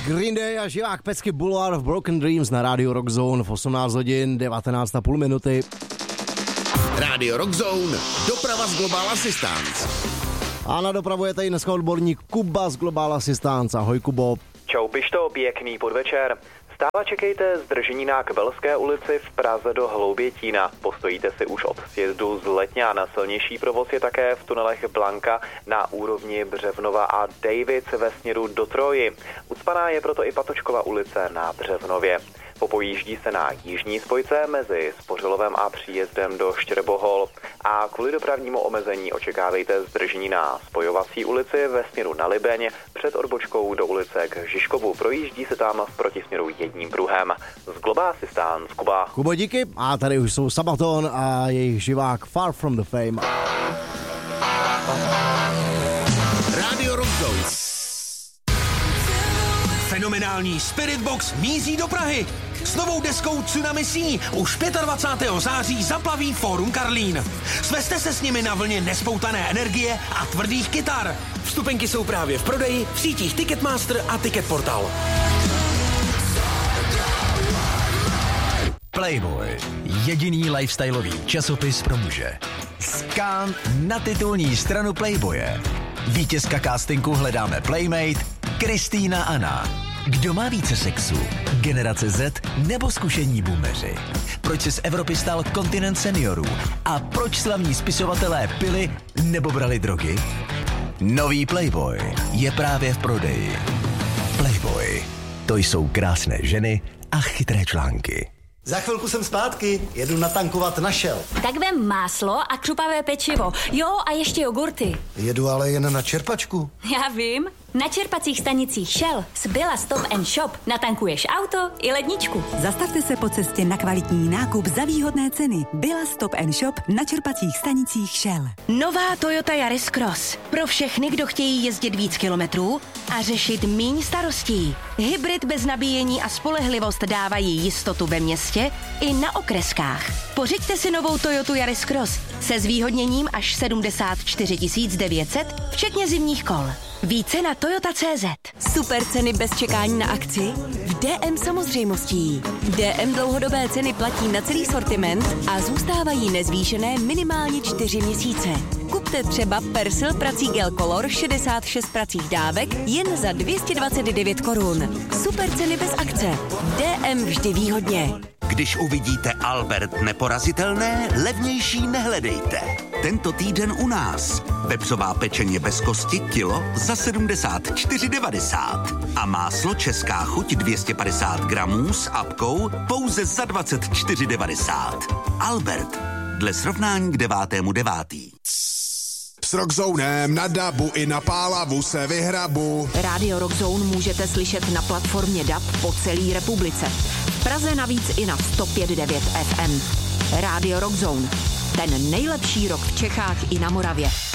Green Day a živák pecky Boulevard v Broken Dreams na rádiu Rock Zone v 18 hodin 19,5 minuty. Rádio Rock Zone, doprava z Global Assistance. A na dopravu je tady dneska odborník Kuba z Global Assistance. Ahoj Kubo. Čau Pišto, pěkný podvečer. Stále čekejte zdržení na Kbelské ulici v Praze do Hloubětína. Postojíte si už od sjezdu z Letňana. Silnější provoz je také v tunelech Blanka na úrovni Břevnova a Davids ve směru do Troji. Ucpaná je proto i Patočkova ulice na Břevnově. Popojíždí se na jižní spojce mezi Spořilovem a příjezdem do Štěrbohol. A kvůli dopravnímu omezení očekávejte zdržení na Spojovací ulici ve směru na Libeň před odbočkou do ulice k Žižkovu. Projíždí se tam v protisměru jedním pruhem. Z Global Assistance, Kuba. Kubo, díky. A tady už jsou Sabaton a jejich živák Far From The Fame. Rádio Rock Zone. Fenomenální Spirit Box míří do Prahy. S novou deskou Tsunami Sea už 25. září zaplaví Fórum Karlín. Svezte se s nimi na vlně nespoutané energie a tvrdých kytar. Vstupenky jsou právě v prodeji v sítích Ticketmaster a Ticketportal. Playboy. Jediný lifestyleový časopis pro muže. Skán na titulní stranu Playboye. Vítězka castingu Hledáme Playmate Kristýna Anna. Kdo má více sexu? Generace Z nebo zkušení boomeři? Proč se z Evropy stal kontinent seniorů? A proč slavní spisovatelé pili nebo brali drogy? Nový Playboy je právě v prodeji. Playboy. To jsou krásné ženy a chytré články. Za chvilku jsem zpátky, jedu natankovat na Shell. Tak vem máslo a křupavé pečivo. Jo, a ještě jogurty. Jedu ale jen na čerpačku. Já vím. Na čerpacích stanicích Shell z Billa Stop & Shop natankuješ auto i ledničku. Zastavte se po cestě na kvalitní nákup za výhodné ceny. Billa Stop & Shop na čerpacích stanicích Shell. Nová Toyota Yaris Cross. Pro všechny, kdo chtějí jezdit víc kilometrů a řešit míň starostí. Hybrid bez nabíjení a spolehlivost dávají jistotu ve městě i na okreskách. Pořiďte si novou Toyotu Yaris Cross se zvýhodněním až 74 900, včetně zimních kol. Více na Toyota.cz. Super ceny bez čekání na akci? V DM samozřejmostí. DM dlouhodobé ceny platí na celý sortiment a zůstávají nezvýšené minimálně 4 měsíce. Kupte třeba Persil prací gel Color 66 pracích dávek jen za 229 korun. Super ceny bez akce. DM vždy výhodně. Když uvidíte Albert neporazitelné, levnější nehledejte. Tento týden u nás. Vepřová pečeně bez kosti kilo za 74,90. A máslo Česká chuť 250 gramů s apkou pouze za 24,90. Albert. Dle srovnání k 9.9. S Rockzonem na dabu i na pálavu se vyhrabu. Rádio Rockzone můžete slyšet na platformě DAB po celé republice. V Praze navíc i na 105.9 FM. Rádio Rockzone. Ten nejlepší rock v Čechách i na Moravě.